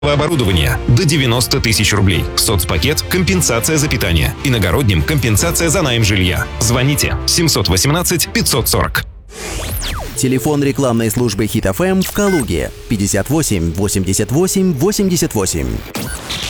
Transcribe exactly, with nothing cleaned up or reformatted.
Оборудование до девяноста тысяч рублей. Соцпакет – компенсация за питание. Иногородним – компенсация за найм жилья. Звоните семьсот восемнадцать пятьсот сорок. Телефон рекламной службы Хит эф эм в Калуге пятьдесят восемь восемьдесят восемь восемьдесят восемь.